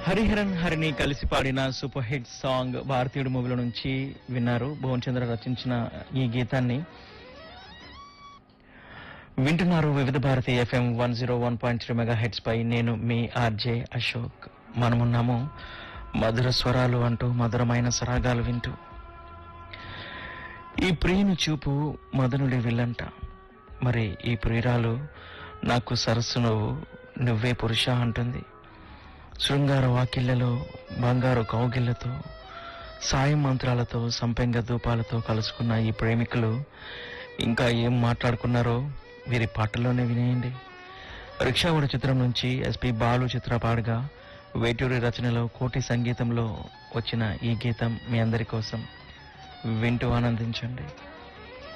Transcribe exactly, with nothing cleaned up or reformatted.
హరిహరన్ హరిని కలిసి పాడిన సూపర్ హిట్ సాంగ్ భారతీయుడు మూవీలో నుంచి విన్నారు. భువన్ చంద్ర రచించిన ఈ గీతాన్ని వింటున్నారు వివిధ Bharati FM one zero one point three mega heads పై. నేను మీ ఆర్జే అశోక్. మనమున్నాము మధుర స్వరాలు అంటూ, మధురమైన సరాగాలు వింటూ. ఈ ప్రియుని చూపు మదనుడి విల్లంట, మరి ఈ ప్రియురాలు నాకు సరస్సు నువ్వు, నువ్వే పురుష అంటుంది. శృంగార వాకిళ్లలో బంగారు కౌగిళ్లతో, సాయం మంత్రాలతో, సంపెంగ ధూపాలతో కలుసుకున్న ఈ ప్రేమికులు ఇంకా ఏం మాట్లాడుకున్నారో వీరి పాటల్లోనే వినేయండి. రిక్షావుడి చిత్రం నుంచి ఎస్పి బాలు చిత్ర పాడగా, వేటూరి రచనలో కోటి సంగీతంలో వచ్చిన ఈ గీతం మీ అందరి కోసం. వింటూ ఆనందించండి.